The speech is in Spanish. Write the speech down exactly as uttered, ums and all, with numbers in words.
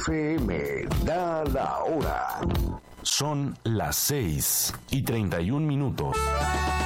F M da la hora. Son las seis y treinta y un minutos.